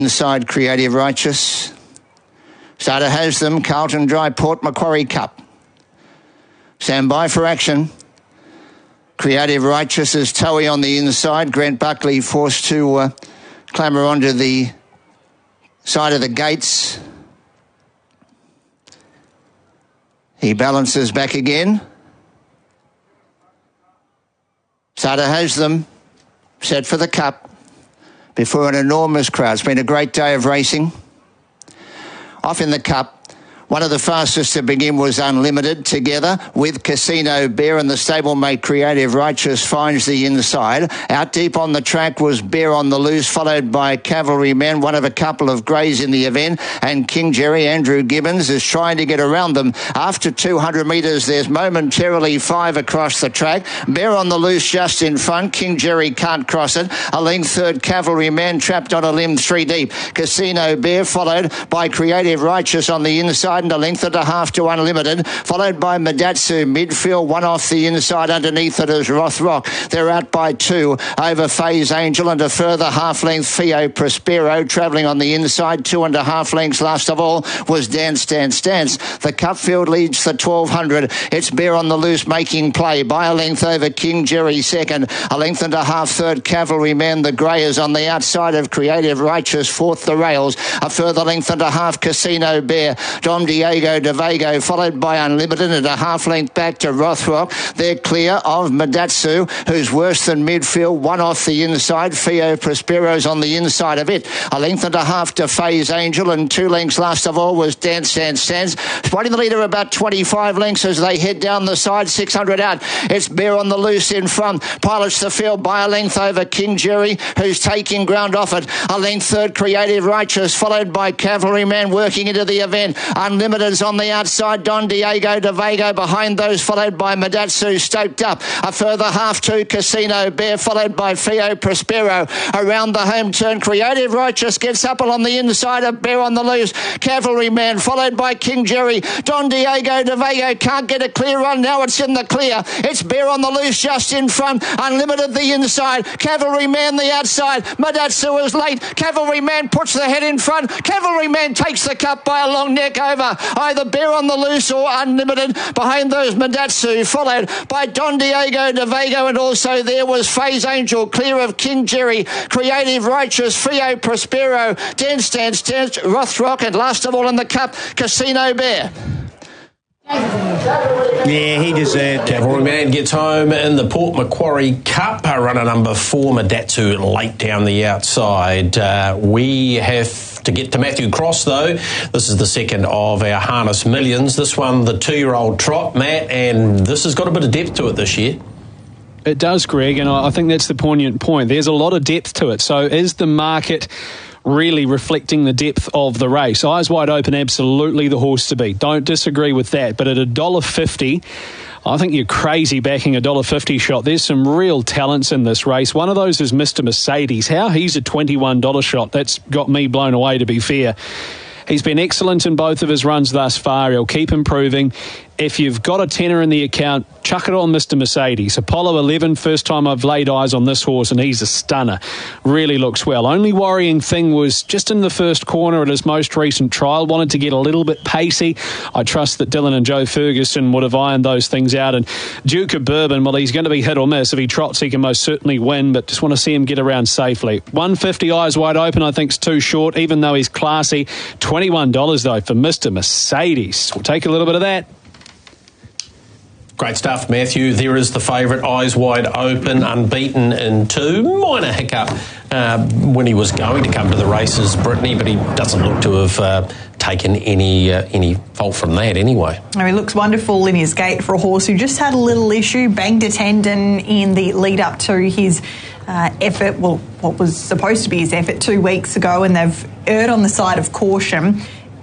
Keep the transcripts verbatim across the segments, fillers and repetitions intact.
Inside Creative Righteous. Starter has them. Carlton Dry, Port Macquarie Cup. Stand by for action. Creative Righteous is Towie on the inside. Grant Buckley forced to uh, clamber onto the side of the gates. He balances back again. Starter has them. Set for the cup. Before an enormous crowd. It's been a great day of racing. Off in the cup. One of the fastest to begin was Unlimited, together with Casino Bear, and the stablemate Creative Righteous finds the inside. Out deep on the track was Bear on the Loose, followed by Cavalryman, one of a couple of greys in the event, and King Jerry. Andrew Gibbons is trying to get around them. After two hundred metres, there's momentarily five across the track. Bear on the Loose just in front. King Jerry can't cross it. A length third, Cavalryman trapped on a limb three deep. Casino Bear followed by Creative Righteous on the inside, and a length and a half to Unlimited, followed by Madatsu. Midfield, one off the inside. Underneath it is Rothrock. They're out by two over Phase Angel, and a further half length Fio Prospero travelling on the inside. Two and a half lengths last of all was Dance Dance Dance. The Cupfield leads the twelve hundred. It's Bear on the Loose making play by a length over King Jerry second. A length and a half third, Cavalryman. The grey is on the outside of Creative Righteous. Fourth, the rails. A further length and a half, Casino Bear. Dom Diego de Vago, followed by Unlimited, and a half length back to Rothrock. They're clear of Madatsu, who's worse than midfield. One off the inside. Fio Prospero's on the inside of it. A length and a half to Phase Angel, and two lengths last of all was Dance Dance Dance. Spotting the leader about twenty-five lengths as they head down the side. six hundred out. It's Bear on the Loose in front. Pilots the field by a length over King Jerry, who's taking ground off it. A length third, Creative Righteous, followed by Cavalryman working into the event. Unlimited's on the outside. Don Diego de Vago behind those, followed by Madatsu stoked up. A further half two, Casino Bear, followed by Fio Prospero. Around the home turn, Creative Righteous gets up on the inside of Bear on the Loose. Cavalryman, followed by King Jerry. Don Diego de Vago can't get a clear run. Now it's in the clear. It's Bear on the Loose just in front. Unlimited the inside. Cavalryman the outside. Madatsu is late. Cavalryman puts the head in front. Cavalryman takes the cup by a long neck over either Bear on the Loose or Unlimited. Behind those, Madatsu, followed by Don Diego de Vago, and also there was Phase Angel, clear of King Jerry, Creative Righteous, Fio Prospero, Dance Dance Dance, Rothrock, and last of all in the cup, Casino Bear. Yeah, he deserved it. Cavalryman gets home in the Port Macquarie Cup. Runner number four, Madatsu, late down the outside. Uh, we have to get to Matthew Cross, though. This is the second of our Harness Millions. This one, the two-year-old trot, Matt, and this has got a bit of depth to it this year. It does, Greg, and I think that's the poignant point. There's a lot of depth to it. So is the market really reflecting the depth of the race? Eyes Wide Open, absolutely the horse to beat. Don't disagree with that. But at one dollar fifty, I think you're crazy backing a one dollar fifty shot. There's some real talents in this race. One of those is Mister Mercedes. How he's a twenty-one dollars shot, that's got me blown away, to be fair. He's been excellent in both of his runs thus far. He'll keep improving. If you've got a tenner in the account, chuck it on Mister Mercedes. Apollo eleven, first time I've laid eyes on this horse, and he's a stunner. Really looks well. Only worrying thing was just in the first corner at his most recent trial, wanted to get a little bit pacey. I trust that Dylan and Joe Ferguson would have ironed those things out. And Duke of Bourbon, well, he's going to be hit or miss. If he trots, he can most certainly win, but just want to see him get around safely. one fifty Eyes Wide Open, I think, is too short, even though he's classy. twenty-one dollars, though, for Mister Mercedes. We'll take a little bit of that. Great stuff, Matthew. There is the favourite, Eyes Wide Open, unbeaten in two. Minor hiccup uh, when he was going to come to the races, Brittany, but he doesn't look to have uh, taken any uh, any fault from that anyway. Oh, he looks wonderful in his gait for a horse who just had a little issue, banged a tendon in the lead up to his uh, effort, well, what was supposed to be his effort two weeks ago, and they've erred on the side of caution.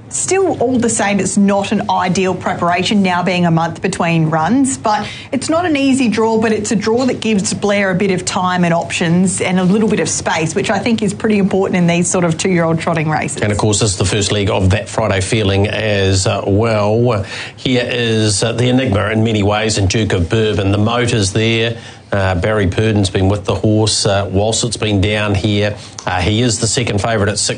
still all the same, it's not an ideal preparation now being a month between runs, but it's not an easy draw, but it's a draw that gives Blair a bit of time and options and a little bit of space, which I think is pretty important in these sort of two-year-old trotting races. And of course, this is the first leg of that Friday feeling as uh, well. Here is uh, the enigma in many ways, and Duke of Bourbon. The motor's there. Uh, Barry Purdon's been with the horse uh, whilst it's been down here. Uh, he is the second favourite at six.